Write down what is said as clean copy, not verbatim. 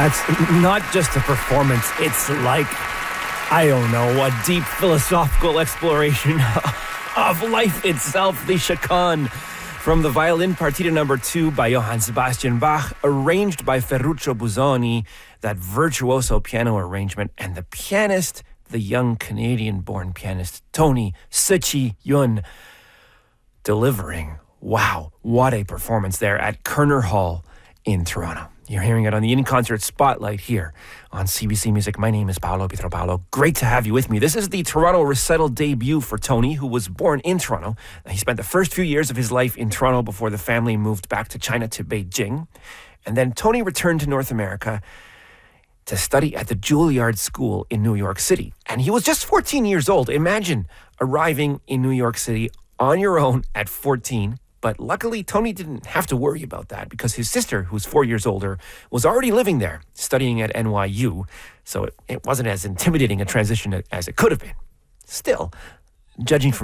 That's not just a performance. It's like, I don't know, a deep philosophical exploration of life itself. The Chaconne from the violin Partita No. 2 by Johann Sebastian Bach, arranged by Ferruccio Busoni, that virtuoso piano arrangement, and the pianist, the young Canadian-born pianist Tony Tzu-Chi Yun, delivering. Wow, what a performance there at Kerner Hall in Toronto. You're hearing it on the In Concert Spotlight here on CBC Music. My name is Paolo Pietropalo. Great to have you with me. This is the Toronto recital debut for Tony, who was born in Toronto. He spent the first few years of his life in Toronto before the family moved back to China, to Beijing. And then Tony returned to North America to study at the Juilliard School in New York City. And he was just 14 years old. Imagine arriving in New York City on your own at 14. But luckily, Tony didn't have to worry about that because his sister, who's 4 years older, was already living there, studying at NYU. So it wasn't as intimidating a transition as it could have been. Still, judging from